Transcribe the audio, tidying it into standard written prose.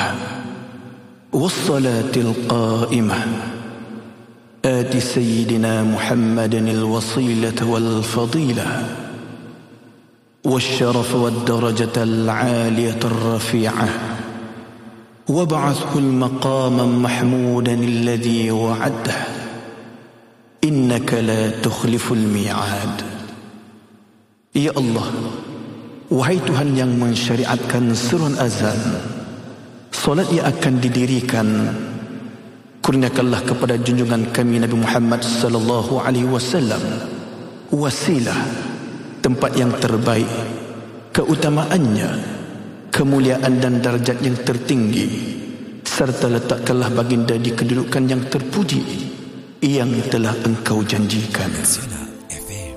والصلاة القائمة آت سيدنا محمد الوصيلة والفضيلة والشرف والدرجة العالية الرفيعة وابعثه المقاما محمودا الذي وعده إنك لا تخلف الميعاد. Ya Allah, wahai Tuhan yang mensyariatkan seruan azan, solat yang akan didirikan, kurniakanlah kepada junjungan kami Nabi Muhammad sallallahu alaihi wasallam wasilah, tempat yang terbaik, keutamaannya, kemuliaan dan darjat yang tertinggi, serta letakkanlah baginda di kedudukan yang terpuji yang telah engkau janjikan.